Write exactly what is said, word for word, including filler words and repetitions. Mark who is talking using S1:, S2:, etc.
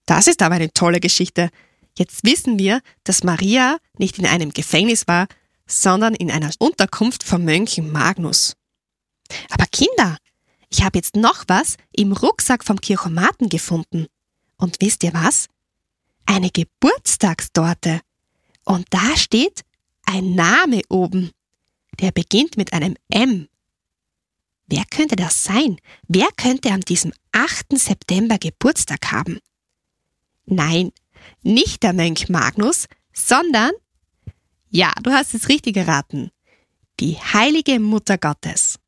S1: Das ist aber eine tolle Geschichte. Jetzt wissen wir, dass Maria nicht in einem Gefängnis war, sondern in einer Unterkunft vom Mönchen Magnus. Aber Kinder, ich habe jetzt noch was im Rucksack vom Kirchomaten gefunden. Und wisst ihr was? Eine Geburtstagstorte. Und da steht ein Name oben. Der beginnt mit einem M. Wer könnte das sein? Wer könnte an diesem achten September Geburtstag haben? Nein, nicht der Mönch Magnus, sondern, ja, du hast es richtig geraten, die heilige Mutter Gottes.